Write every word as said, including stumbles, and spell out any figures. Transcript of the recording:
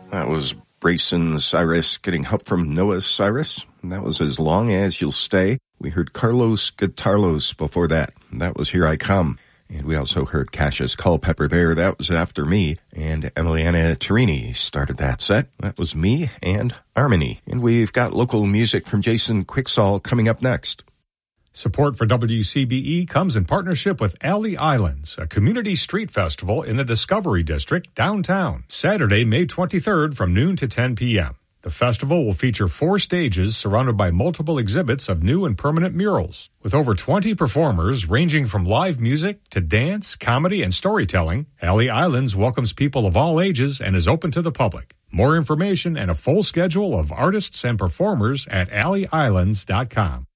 That was Brayson Cyrus getting help from Noah Cyrus. And that was As Long As You'll Stay. We heard Carlos Guitarlos before that. And that was Here I Come. And we also heard Cassius Culpepper there. That was After Me. And Emiliana Torini started that set. That was Me and Harmony. And we've got local music from Jason Quicksall coming up next. Support for W C B E comes in partnership with Alley Islands, a community street festival in the Discovery District downtown, Saturday, May twenty-third from noon to ten p.m. The festival will feature four stages surrounded by multiple exhibits of new and permanent murals. With over twenty performers ranging from live music to dance, comedy, and storytelling, Alley Islands welcomes people of all ages and is open to the public. More information and a full schedule of artists and performers at alley islands dot com.